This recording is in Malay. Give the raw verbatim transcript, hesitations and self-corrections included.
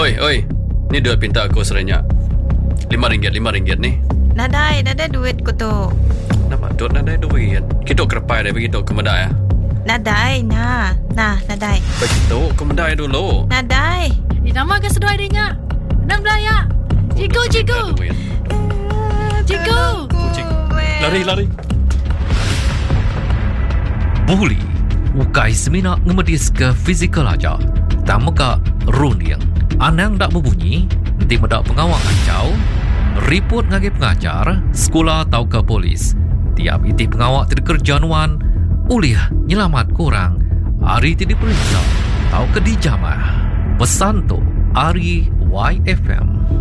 Oi, oi. Ni duit pinta aku serenyak. Lima ringgit, lima ringgit ni. Nadai, nadai duit ko to. Nama dut nadai duit. Kita kerepai dia begitu ke medai ya. Nadai, na. Nah, nadai. Begitu ke medai dulu. Nadai. Di nama ke seduai dia nya. Enam belaya. Cikgu, cikgu. Cikgu. Lari, lari. Buli, ukai semina ngemedis ke fizikal aja. Tamuka runing. Anang dak berbunyi, nanti medak pengawal kacau. Report ngagi pengajar, sekolah atau ke polis. Tiap iti pengawal terkerja nuan, uliah nyelamat kurang. Hari ti diperiksa, tau ke dijamah. Pesan tu, Ari Y F M.